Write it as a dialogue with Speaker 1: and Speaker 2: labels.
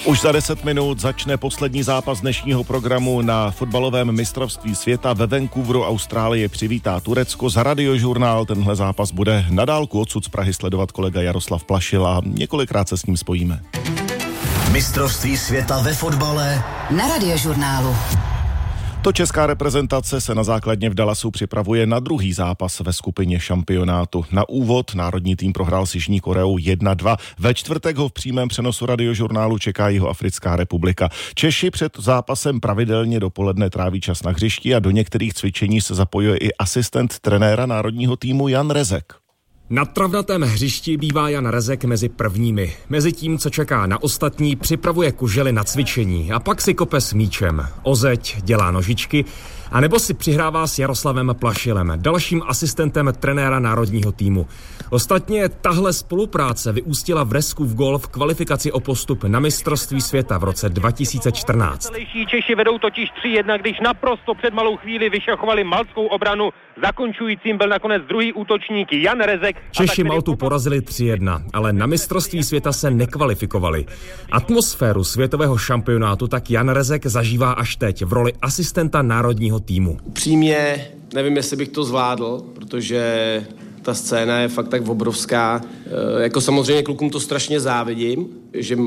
Speaker 1: Už za 10 minut začne poslední zápas dnešního programu na fotbalovém mistrovství světa. Ve Vancouveru Austrálie přivítá Turecko. Za Radiožurnál tenhle zápas bude na dálku odsud z Prahy sledovat kolega Jaroslav Plašil a několikrát se s ním spojíme.
Speaker 2: Mistrovství světa ve fotbale
Speaker 3: na Radiožurnálu.
Speaker 1: To česká reprezentace se na základně v Dallasu připravuje na druhý zápas ve skupině šampionátu. Na úvod národní tým prohrál s Jižní Koreou 1-2. Ve čtvrtek ho v přímém přenosu Radiožurnálu čeká Jihoafrická republika. Češi před zápasem pravidelně dopoledne tráví čas na hřišti a do některých cvičení se zapojuje i asistent trenéra národního týmu Jan Rezek.
Speaker 4: Na travnatém hřišti bývá Jan Rezek mezi prvními. Mezi tím, co čeká na ostatní, připravuje kužely na cvičení a pak si kope s míčem. O zeď dělá nožičky, anebo si přihrává s Jaroslavem Plašilem, dalším asistentem trenéra národního týmu. Ostatně tahle spolupráce vyústila v Reskův gól v kvalifikaci o postup na mistrovství světa v roce 2014.
Speaker 5: Češi vedou totiž 3-1, když naprosto před malou chvíli vyšachovali maltskou obranu. Zakončujícím byl nakonec druhý útočník Jan Rezek.
Speaker 4: Češi Maltu porazili 3-1, ale na mistrovství světa se nekvalifikovali. Atmosféru světového šampionátu tak Jan Rezek zažívá až teď v roli asistenta národního týmu.
Speaker 6: Upřímně nevím, jestli bych to zvládl, protože ta scéna je fakt tak obrovská. Jako samozřejmě klukům to strašně závidím, že